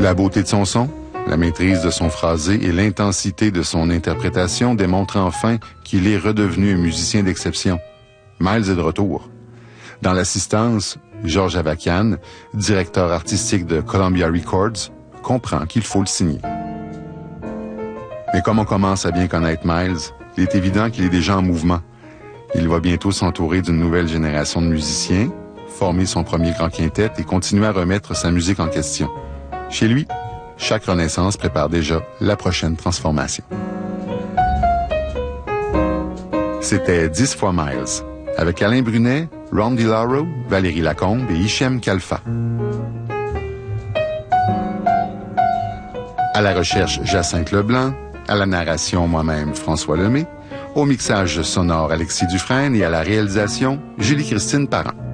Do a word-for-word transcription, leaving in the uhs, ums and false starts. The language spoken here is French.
La beauté de son son, la maîtrise de son phrasé et l'intensité de son interprétation démontrent enfin qu'il est redevenu un musicien d'exception. Miles est de retour. Dans l'assistance, Georges Avakian, directeur artistique de Columbia Records, comprend qu'il faut le signer. Mais comme on commence à bien connaître Miles, il est évident qu'il est déjà en mouvement. Il va bientôt s'entourer d'une nouvelle génération de musiciens, former son premier grand quintet et continuer à remettre sa musique en question. Chez lui, chaque renaissance prépare déjà la prochaine transformation. C'était dix fois Miles, avec Alain Brunet, Ron DiLauro, Valérie Lacombe et Hichem Kalfa. À la recherche, Jacinthe Leblanc. À la narration, moi-même, François Lemay. Au mixage sonore, Alexis Dufresne. Et à la réalisation, Julie-Christine Parent.